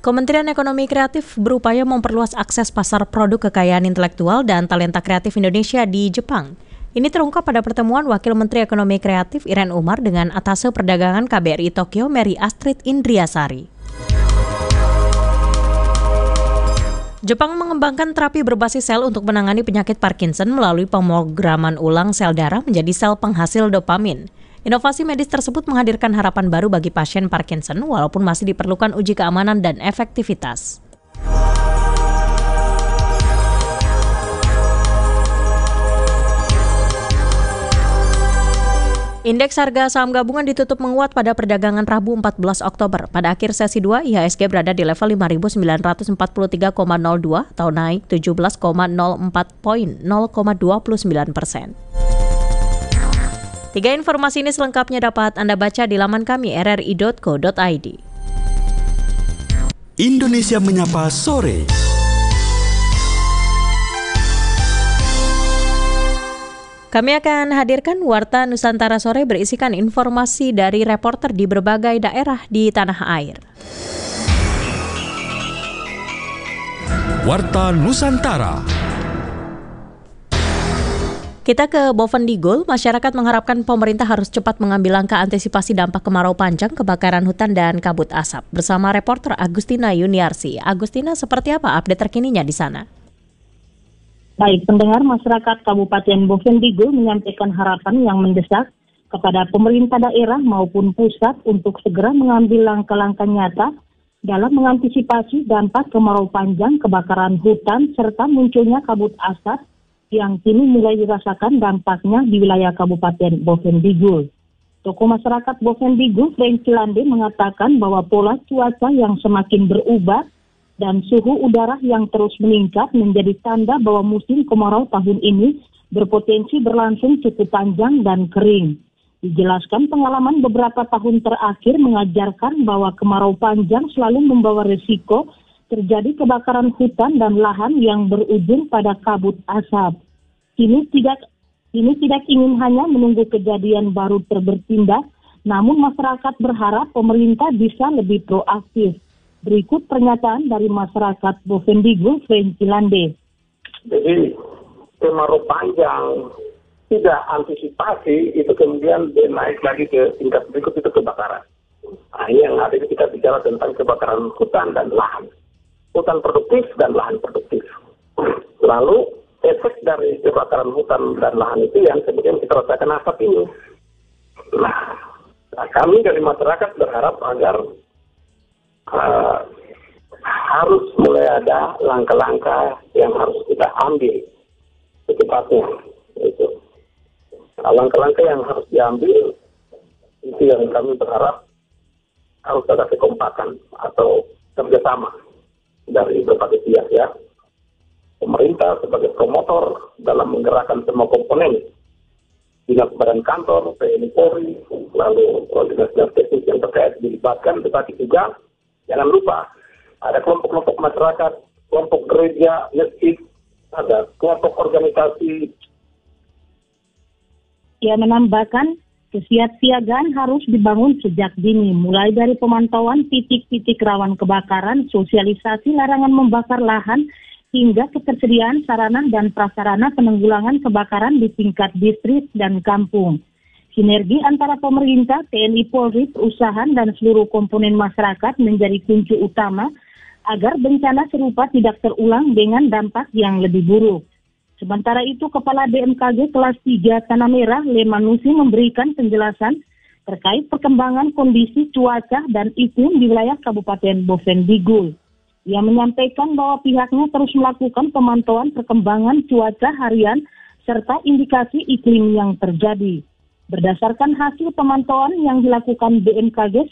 Kementerian Ekonomi Kreatif berupaya memperluas akses pasar produk kekayaan intelektual dan talenta kreatif Indonesia di Jepang. Ini terungkap pada pertemuan Wakil Menteri Ekonomi Kreatif Irene Umar dengan Atase Perdagangan KBRI Tokyo Mary Astrid Indriasari. Jepang mengembangkan terapi berbasis sel untuk menangani penyakit Parkinson melalui pemrograman ulang sel darah menjadi sel penghasil dopamin. Inovasi medis tersebut menghadirkan harapan baru bagi pasien Parkinson walaupun masih diperlukan uji keamanan dan efektivitas. Indeks harga saham gabungan ditutup menguat pada perdagangan Rabu 14 Oktober. Pada akhir sesi 2, IHSG berada di level 5.943,02 atau naik 17,04 poin, 0,29%. 3 informasi ini selengkapnya dapat Anda baca di laman kami rri.co.id. Indonesia Menyapa Sore. Kami akan hadirkan Warta Nusantara Sore berisikan informasi dari reporter di berbagai daerah di tanah air. Warta Nusantara. Kita ke Bovendigul, masyarakat mengharapkan pemerintah harus cepat mengambil langkah antisipasi dampak kemarau panjang, kebakaran hutan, dan kabut asap. Bersama reporter Agustina Yuniarsi. Agustina, seperti apa update terkininya di sana? Baik, pendengar, masyarakat Kabupaten Bovendigul menyampaikan harapan yang mendesak kepada pemerintah daerah maupun pusat untuk segera mengambil langkah-langkah nyata dalam mengantisipasi dampak kemarau panjang, kebakaran hutan, serta munculnya kabut asap yang kini mulai dirasakan dampaknya di wilayah Kabupaten Bovendigul. Tokoh masyarakat Bovendigul, Frank Cilande, mengatakan bahwa pola cuaca yang semakin berubah dan suhu udara yang terus meningkat menjadi tanda bahwa musim kemarau tahun ini berpotensi berlangsung cukup panjang dan kering. Dijelaskan pengalaman beberapa tahun terakhir mengajarkan bahwa kemarau panjang selalu membawa risiko terjadi kebakaran hutan dan lahan yang berujung pada kabut asap. Ini tidak ingin hanya menunggu kejadian baru bertindak, namun masyarakat berharap pemerintah bisa lebih proaktif. Berikut pernyataan dari masyarakat Bovendigul, Frank Cilande. Jadi kemarau panjang tidak antisipasi, itu kemudian naik lagi ke tingkat berikut, itu kebakaran. Nah, ini yang hari ini kita bicara tentang kebakaran hutan dan lahan. Hutan produktif dan lahan produktif. Lalu efek dari kebakaran hutan dan lahan itu yang kemudian kita rasakan asap ini. Nah, kami dari masyarakat berharap agar harus mulai ada langkah-langkah yang harus kita ambil secepatnya. Langkah-langkah yang harus diambil itu yang kami berharap harus ada kekompakan atau kerjasama dari berbagai pihak, ya. Pemerintah sebagai promotor dalam menggerakkan semua komponen, dinas badan kantor, TNI Polri, lalu dinas teknis yang terkait dilibatkan, tetapi juga jangan lupa ada kelompok-kelompok masyarakat, kelompok gereja, masjid, ada kelompok organisasi. Ia menambahkan, kesiapsiagaan harus dibangun sejak dini, mulai dari pemantauan titik-titik rawan kebakaran, sosialisasi larangan membakar lahan, hingga ketersediaan sarana dan prasarana penanggulangan kebakaran di tingkat distrik dan kampung. Sinergi antara pemerintah, TNI Polri, perusahaan, dan seluruh komponen masyarakat menjadi kunci utama agar bencana serupa tidak terulang dengan dampak yang lebih buruk. Sementara itu, Kepala BMKG kelas 3 Tanah Merah, Lemanusi, memberikan penjelasan terkait perkembangan kondisi cuaca dan iklim di wilayah Kabupaten Bovendigul. Ia menyampaikan bahwa pihaknya terus melakukan pemantauan perkembangan cuaca harian serta indikasi iklim yang terjadi. Berdasarkan hasil pemantauan yang dilakukan BMKG